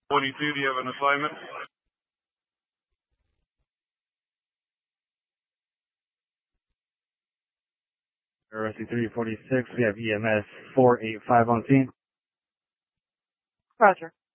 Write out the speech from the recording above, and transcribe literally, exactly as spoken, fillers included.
twenty-two, do you have an assignment? Rescue three forty-six, we have E M S four eight five on scene. Roger.